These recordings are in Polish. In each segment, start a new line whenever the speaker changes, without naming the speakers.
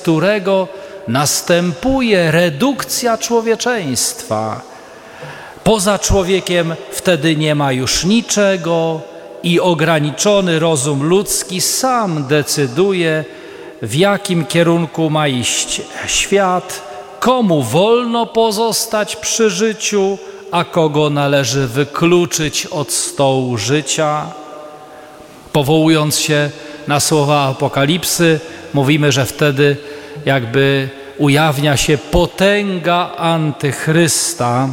którego następuje redukcja człowieczeństwa. Poza człowiekiem wtedy nie ma już niczego i ograniczony rozum ludzki sam decyduje, w jakim kierunku ma iść świat, komu wolno pozostać przy życiu, a kogo należy wykluczyć od stołu życia. Powołując się na słowa Apokalipsy, mówimy, że wtedy jakby ujawnia się potęga antychrysta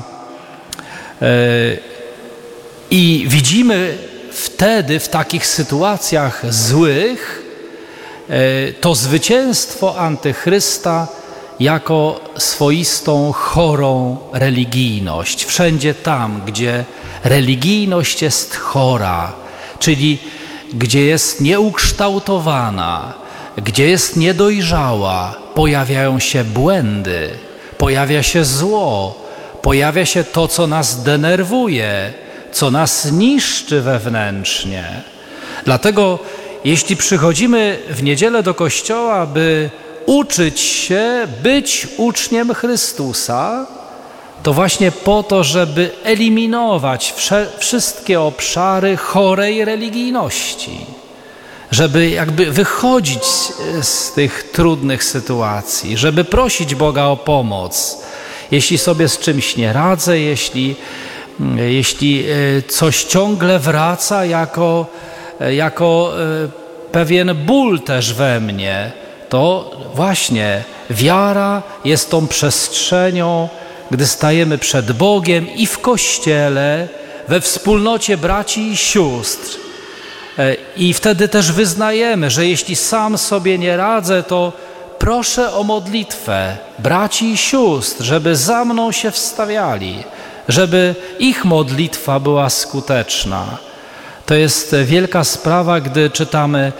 i widzimy wtedy w takich sytuacjach złych to zwycięstwo antychrysta jako swoistą chorą religijność. Wszędzie tam, gdzie religijność jest chora, czyli gdzie jest nieukształtowana, gdzie jest niedojrzała, pojawiają się błędy, pojawia się zło, pojawia się to, co nas denerwuje, co nas niszczy wewnętrznie. Dlatego jeśli przychodzimy w niedzielę do kościoła, by uczyć się być uczniem Chrystusa, to właśnie po to, żeby eliminować wszystkie obszary chorej religijności, żeby jakby wychodzić z tych trudnych sytuacji, żeby prosić Boga o pomoc. Jeśli sobie z czymś nie radzę, jeśli coś ciągle wraca jako pewien ból też we mnie, to właśnie wiara jest tą przestrzenią, gdy stajemy przed Bogiem i w Kościele, we wspólnocie braci i sióstr. I wtedy też wyznajemy, że jeśli sam sobie nie radzę, to proszę o modlitwę braci i sióstr, żeby za mną się wstawiali, żeby ich modlitwa była skuteczna. To jest wielka sprawa, gdy czytamy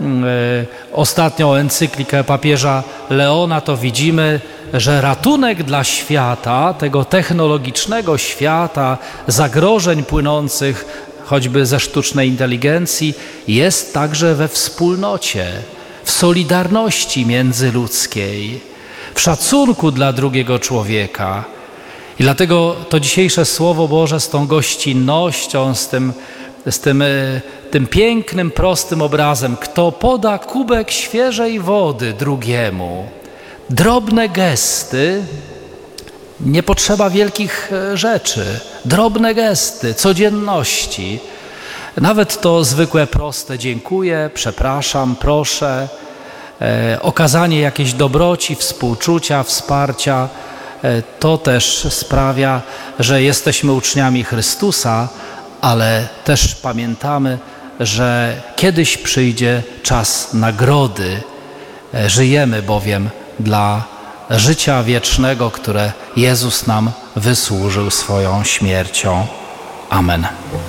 ostatnią encyklikę papieża Leona, to widzimy, że ratunek dla świata, tego technologicznego świata, zagrożeń płynących choćby ze sztucznej inteligencji, jest także we wspólnocie, w solidarności międzyludzkiej, w szacunku dla drugiego człowieka. I dlatego to dzisiejsze Słowo Boże z tą gościnnością, z tym pięknym, prostym obrazem, kto poda kubek świeżej wody drugiemu, drobne gesty, nie potrzeba wielkich rzeczy, drobne gesty, codzienności, nawet to zwykłe, proste dziękuję, przepraszam, proszę, okazanie jakiejś dobroci, współczucia, wsparcia, to też sprawia, że jesteśmy uczniami Chrystusa, ale też pamiętamy, że kiedyś przyjdzie czas nagrody. Żyjemy bowiem dla życia wiecznego, które Jezus nam wysłużył swoją śmiercią. Amen.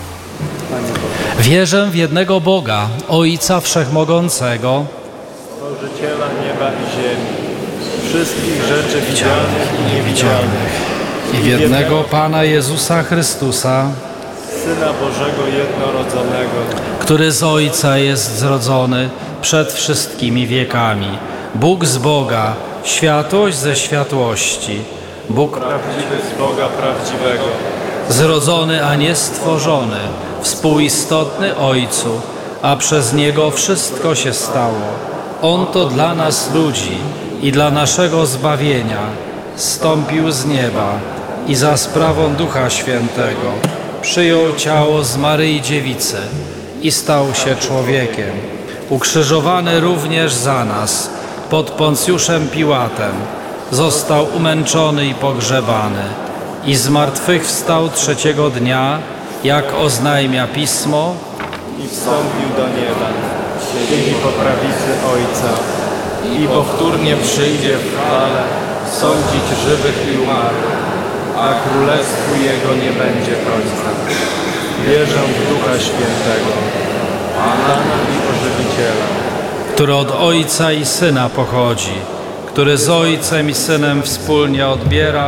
Wierzę w jednego Boga, Ojca Wszechmogącego,
Stworzyciela nieba i ziemi, wszystkich rzeczy widzialnych i niewidzialnych,
i w jednego Pana Jezusa Chrystusa,
Syna Bożego jednorodzonego,
który z Ojca jest zrodzony przed wszystkimi wiekami, Bóg z Boga, światłość ze światłości, Bóg
prawdziwy z Boga prawdziwego,
zrodzony, a nie stworzony, współistotny Ojcu, a przez Niego wszystko się stało. On to dla nas ludzi i dla naszego zbawienia zstąpił z nieba i za sprawą Ducha Świętego przyjął ciało z Maryi Dziewicy i stał się człowiekiem. Ukrzyżowany również za nas pod Poncjuszem Piłatem, został umęczony i pogrzebany i zmartwychwstał trzeciego dnia, jak oznajmia Pismo,
i wstąpił do nieba, siedzi po prawicy Ojca i powtórnie przyjdzie w chwale sądzić żywych i umarłych, a królestwu Jego nie będzie końca. Wierzę w Ducha Świętego, Pana i Ożywiciela,
który od Ojca i Syna pochodzi, który z Ojcem i Synem wspólnie odbiera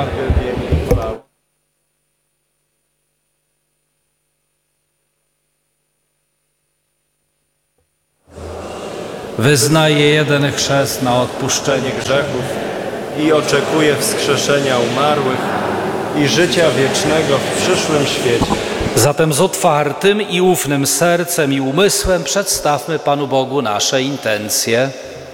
wyznaje jeden chrzest na odpuszczenie
grzechów i oczekuje wskrzeszenia umarłych i życia wiecznego w przyszłym świecie.
Zatem z otwartym i ufnym sercem i umysłem przedstawmy Panu Bogu nasze intencje.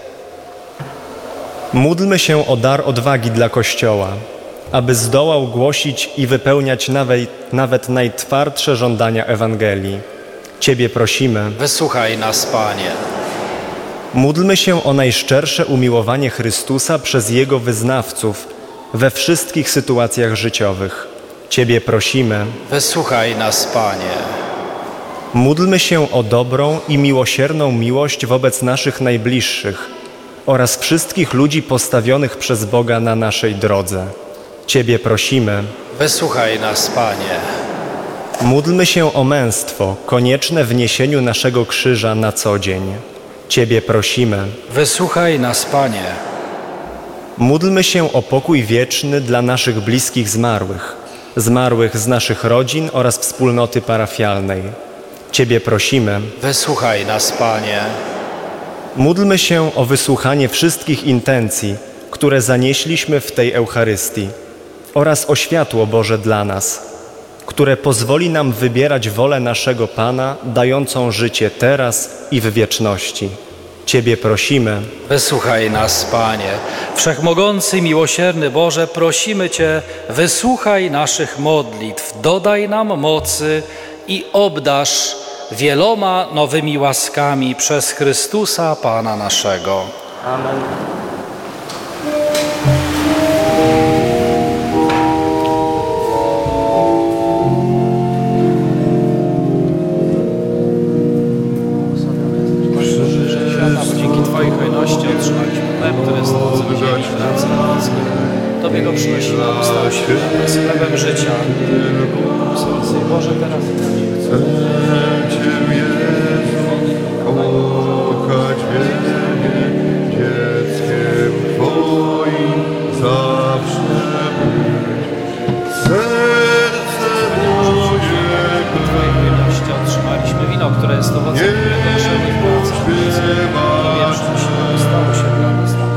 Módlmy się o dar odwagi dla Kościoła, aby zdołał głosić i wypełniać nawet najtwardsze żądania Ewangelii. Ciebie prosimy.
Wysłuchaj nas, Panie.
Módlmy się o najszczersze umiłowanie Chrystusa przez Jego wyznawców we wszystkich sytuacjach życiowych. Ciebie prosimy.
Wysłuchaj nas, Panie.
Módlmy się o dobrą i miłosierną miłość wobec naszych najbliższych oraz wszystkich ludzi postawionych przez Boga na naszej drodze. Ciebie prosimy.
Wysłuchaj nas, Panie.
Módlmy się o męstwo, konieczne w niesieniu naszego krzyża na co dzień. Ciebie prosimy.
Wysłuchaj nas, Panie.
Módlmy się o pokój wieczny dla naszych bliskich zmarłych z naszych rodzin oraz wspólnoty parafialnej. Ciebie prosimy.
Wysłuchaj nas, Panie.
Módlmy się o wysłuchanie wszystkich intencji, które zanieśliśmy w tej Eucharystii oraz o światło Boże dla nas, które pozwoli nam wybierać wolę naszego Pana, dającą życie teraz i w wieczności. Ciebie prosimy.
Wysłuchaj nas, Panie. Wszechmogący, miłosierny Boże, prosimy Cię, wysłuchaj naszych modlitw, dodaj nam mocy i obdarz wieloma nowymi łaskami przez Chrystusa, Pana naszego.
Amen.
Dzięki Twojej hojności otrzymaliśmy chleb, który jest owoc ziemi i pracy ludzkiej. Tobie go przynosimy, stał się chlebem życia. Boże, teraz